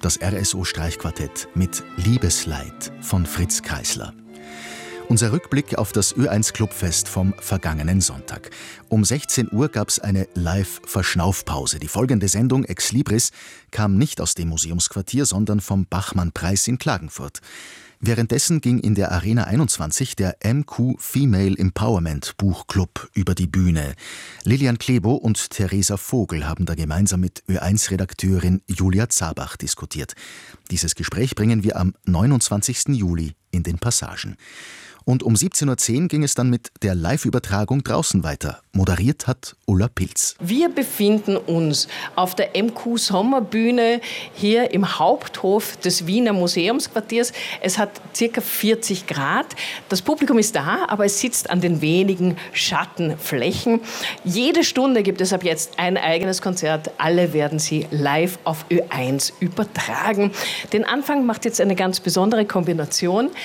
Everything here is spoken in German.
das RSO-Streichquartett mit Liebesleid von Fritz Kreisler. Unser Rückblick auf das Ö1-Clubfest vom vergangenen Sonntag. Um 16 Uhr gab es eine Live-Verschnaufpause. Die folgende Sendung Ex Libris kam nicht aus dem Museumsquartier, sondern vom Bachmann-Preis in Klagenfurt. Währenddessen ging in der Arena 21 der MQ Female Empowerment Buchclub über die Bühne. Lilian Klebo und Theresa Vogel haben da gemeinsam mit Ö1-Redakteurin Julia Zabach diskutiert. Dieses Gespräch bringen wir am 29. Juli in den Passagen. Und um 17.10 Uhr ging es dann mit der Live-Übertragung draußen weiter. Moderiert hat Ulla Pilz. Wir befinden uns auf der MQ Sommerbühne hier im Haupthof des Wiener Museumsquartiers. Es hat ca. 40 Grad. Das Publikum ist da, aber es sitzt an den wenigen Schattenflächen. Jede Stunde gibt es ab jetzt ein eigenes Konzert. Alle werden sie live auf Ö1 übertragen. Den Anfang macht jetzt eine ganz besondere Kombination.